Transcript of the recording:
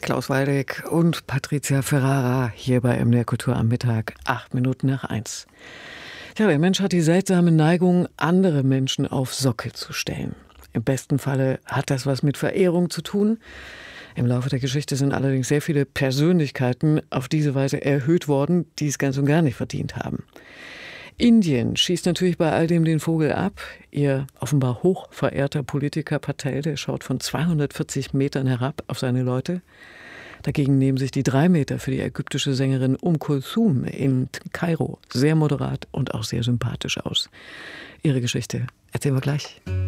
Klaus Waldeck und Patricia Ferrara hier bei MDR Kultur am Mittag, 1:08. Ja, der Mensch hat die seltsame Neigung, andere Menschen auf Sockel zu stellen. Im besten Falle hat das was mit Verehrung zu tun. Im Laufe der Geschichte sind allerdings sehr viele Persönlichkeiten auf diese Weise erhöht worden, die es ganz und gar nicht verdient haben. Indien schießt natürlich bei all dem den Vogel ab. Ihr offenbar hochverehrter Politiker Patel, der schaut von 240 Metern herab auf seine Leute. Dagegen nehmen sich die 3 Meter für die ägyptische Sängerin Kulthum in Kairo sehr moderat und auch sehr sympathisch aus. Ihre Geschichte erzählen wir gleich.